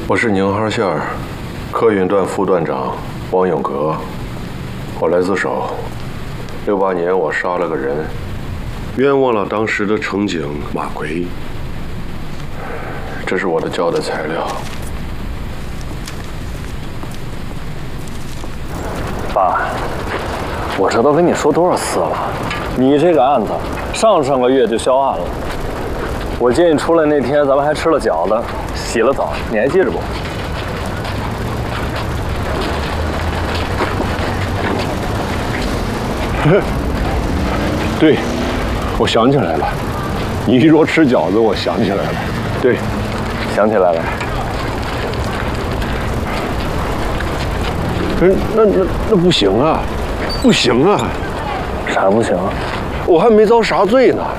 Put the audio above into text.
我是宁哈县客运段副段长王永革，我来自首。68年我杀了个人，冤枉了当时的乘警马奎。这是我的交代材料。 爸，我这都跟你说多少次了，你这个案子上个月就销案了。我接你出来那天，咱们还吃了饺子，洗了澡，你还记着不？ 对，我想起来了。你一说吃饺子，我想起来了。对， 想起来了。 那不行啊，不行啊！ 啥不行啊？ 我还没遭啥罪呢。